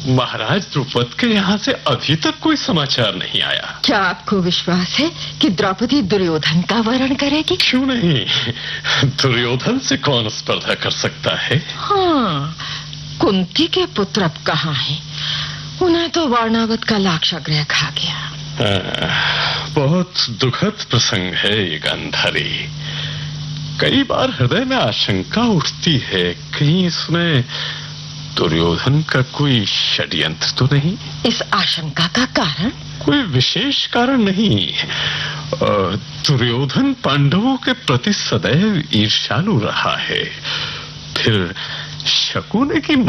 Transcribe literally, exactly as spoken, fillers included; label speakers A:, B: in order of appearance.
A: महाराज द्रुपद के यहाँ से अभी तक कोई समाचार नहीं आया।
B: क्या आपको विश्वास है कि द्रौपदी दुर्योधन का वरण करेगी?
A: क्यों नहीं, दुर्योधन से कौन स्पर्धा कर सकता है?
B: हाँ, कुंती के पुत्र अब कहाँ हैं? उन्हें तो वारणावत का लाक्षागृह खा गया।
A: आ, बहुत दुखद प्रसंग है ये गांधारी। कई बार हृदय में आशंका उठती है, कहीं इसमें दुर्योधन का कोई षड्यंत्र तो नहीं?
B: इस आशंका का कारण?
A: कोई विशेष कारण नहीं। दुर्योधन पांडवों के प्रति सदैव ईर्ष्यालु रहा है। फिर शकुनी की